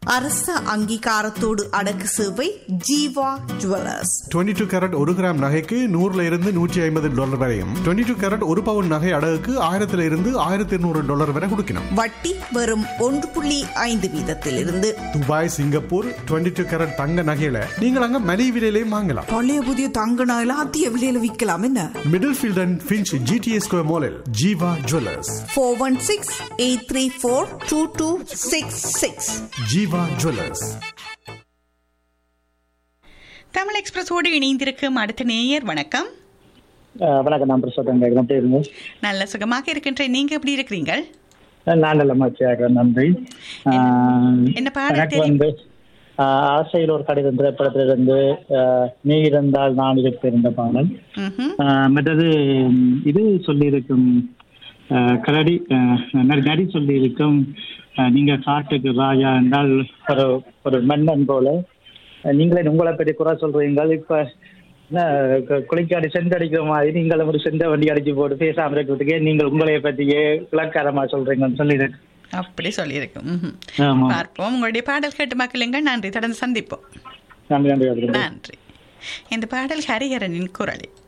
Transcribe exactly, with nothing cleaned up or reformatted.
அரச அங்கீகாரத்தோடு அடக்கு சேவை Jeeva jewellers. Twenty two carat ஒரு கிராம் நகைக்கு நூறுல இருந்து நூற்றி ஐம்பது டாலர் வரையும், டுவெண்ட்டி டூ கேரட் ஒரு பவுன் நகை அடகுக்கு ஆயிரத்துல இருந்து ஆயிரத்தி இருநூறு டாலர் வரை கொடுக்கணும். வட்டி வெறும் ஒன்று புள்ளி ஐந்து வீதத்தில் இருந்து. Dubai, Singapore twenty two carat தங்க நகையில நீங்கள் அங்க மலிவு விலையிலையும் வாங்கலாம். பழைய புதிய தங்க நகையில அதிக விலையில விற்கலாம். என்ன middle field and Finch GTA square மாலில் Jeeva jewellers. Four one six eight three four two two six six. Jeeva jewellers. Tamil எக்ஸ்பிரஸோடு இணைந்திருக்கும் அடுத்த நேயர். வணக்கம். வணக்கம், நான் பிரசாத். எப்படி இருங்க? நல்ல சுகமாக இருக்கின்றேன். நீங்க எப்படி இருக்கிறீங்க? நான் நல்ல மகிழ்ச்சியாக, நன்றி. என்ன பாடல் வந்து ஆசையில் ஒரு கடிதம் திரைப்படத்திலிருந்து நீ இருந்தால் நான் இருந்த பாடல். மற்றது இது சொல்லியிருக்கும் கரடி நடி சொல்லியிருக்கும் நீங்க காட்டுக்கு ராஜா என்றால் ஒரு ஒரு மன்னன் போல நீங்களே உங்களை பற்றி குறை சொல்றீங்க. இப்ப குளிக்காடி சென்றடிக்கிற மாதிரி நீங்களும் ஒரு சென்ற வண்டி அடிச்சு போட்டு பேசாம இருக்கிறதுக்கே நீங்கள் உங்களைய பற்றியே இலக்காரமா சொல்றீங்கன்னு சொல்லியிருக்கு. அப்படி சொல்லியிருக்கும். பார்ப்போம். உங்களுடைய பாடல் கேட்டு மக்களுங்க. நன்றி. தொடர்ந்து சந்திப்போம். நன்றி. நன்றி. நன்றி. இந்த பாடல் ஹரிஹரனின் குரலில்.